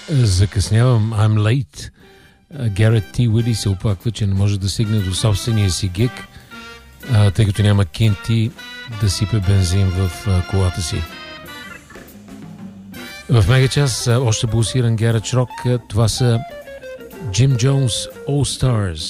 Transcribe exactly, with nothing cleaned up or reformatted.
Закъснявам, I'm late. Гарет Т. Уиди се оплаква, че не може да стигне до собствения си гиг, а, тъй като няма кинти да сипе бензин в а, колата си. В мега час още блусиран гаредж рок. Това са Jim Jones All Stars.